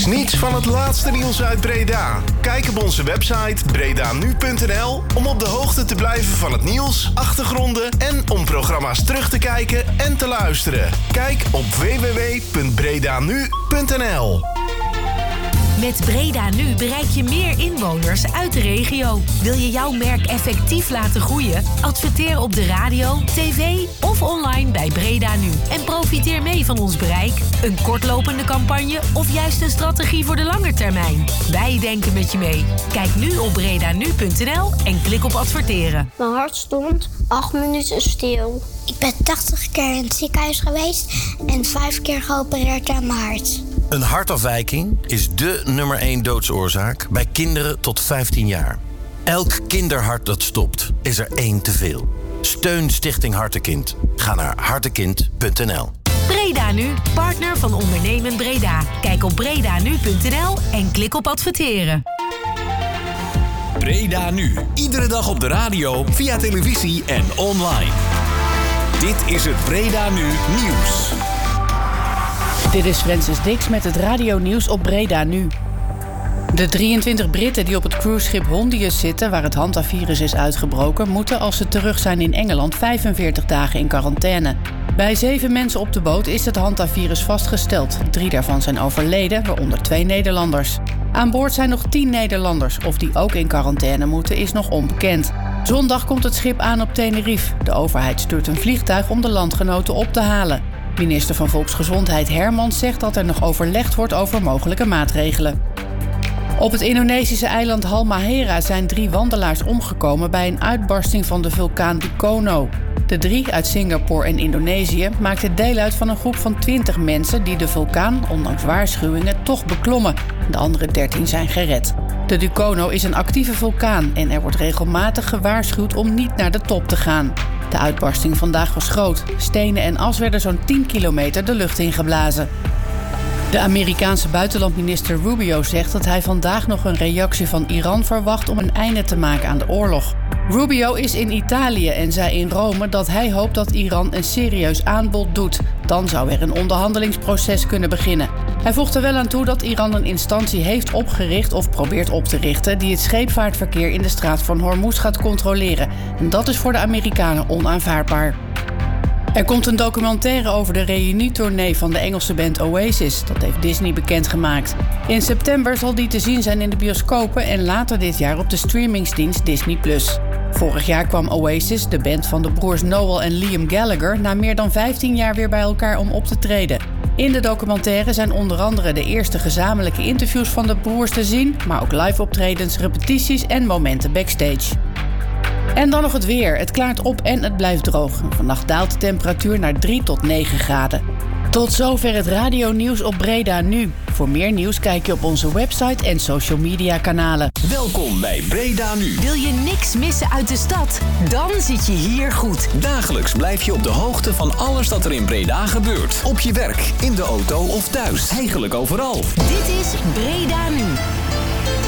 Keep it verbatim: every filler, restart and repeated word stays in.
Niets van het laatste nieuws uit Breda. Kijk op onze website breda nu punt n l om op de hoogte te blijven van het nieuws, achtergronden en om programma's terug te kijken en te luisteren. Kijk op w w w punt breda nu punt n l. Met Breda Nu bereik je meer inwoners uit de regio. Wil je jouw merk effectief laten groeien? Adverteer op de radio, tv of online bij Breda Nu. En profiteer mee van ons bereik. Een kortlopende campagne of juist een strategie voor de lange termijn. Wij denken met je mee. Kijk nu op breda nu punt n l en klik op adverteren. Mijn hart stond acht minuten stil. Ik ben tachtig keer in het ziekenhuis geweest en vijf keer geopereerd aan mijn hart. Een hartafwijking is dé nummer één doodsoorzaak bij kinderen tot vijftien jaar. Elk kinderhart dat stopt, is er één te veel. Steun Stichting Hartekind. Ga naar hartekind punt n l. Breda Nu, partner van Ondernemen Breda. Kijk op breda nu punt n l en klik op adverteren. Breda Nu. Iedere dag op de radio, via televisie en online. Dit is het Breda Nu Nieuws. Dit is Francis Dix met het radionieuws op Breda Nu. De drieëntwintig Britten die op het cruiseschip Hondius zitten, waar het hantavirus is uitgebroken, moeten als ze terug zijn in Engeland vijfenveertig dagen in quarantaine. Bij zeven mensen op de boot is het hantavirus vastgesteld. Drie daarvan zijn overleden, waaronder twee Nederlanders. Aan boord zijn nog tien Nederlanders. Of die ook in quarantaine moeten, is nog onbekend. Zondag komt het schip aan op Tenerife. De overheid stuurt een vliegtuig om de landgenoten op te halen. Minister van Volksgezondheid Hermans zegt dat er nog overlegd wordt over mogelijke maatregelen. Op het Indonesische eiland Halmahera zijn drie wandelaars omgekomen bij een uitbarsting van de vulkaan Dukono. De drie uit Singapore en Indonesië maakten deel uit van een groep van twintig mensen die de vulkaan, ondanks waarschuwingen, toch beklommen. De andere dertien zijn gered. De Dukono is een actieve vulkaan en er wordt regelmatig gewaarschuwd om niet naar de top te gaan. De uitbarsting vandaag was groot. Stenen en as werden zo'n tien kilometer de lucht ingeblazen. De Amerikaanse buitenlandminister Rubio zegt dat hij vandaag nog een reactie van Iran verwacht om een einde te maken aan de oorlog. Rubio is in Italië en zei in Rome dat hij hoopt dat Iran een serieus aanbod doet. Dan zou er een onderhandelingsproces kunnen beginnen. Hij voegt er wel aan toe dat Iran een instantie heeft opgericht of probeert op te richten die het scheepvaartverkeer in de straat van Hormuz gaat controleren. En dat is voor de Amerikanen onaanvaardbaar. Er komt een documentaire over de reunietournee van de Engelse band Oasis. Dat heeft Disney bekendgemaakt. In september zal die te zien zijn in de bioscopen en later dit jaar op de streamingsdienst Disney plus. Vorig jaar kwam Oasis, de band van de broers Noel en Liam Gallagher, na meer dan vijftien jaar weer bij elkaar om op te treden. In de documentaire zijn onder andere de eerste gezamenlijke interviews van de broers te zien, maar ook live optredens, repetities en momenten backstage. En dan nog het weer. Het klaart op en het blijft droog. Vannacht daalt de temperatuur naar drie tot negen graden. Tot zover het radionieuws op Breda Nu. Voor meer nieuws kijk je op onze website en social media kanalen. Welkom bij Breda Nu. Wil je niks missen uit de stad? Dan zit je hier goed. Dagelijks blijf je op de hoogte van alles dat er in Breda gebeurt. Op je werk, in de auto of thuis. Eigenlijk overal. Dit is Breda Nu.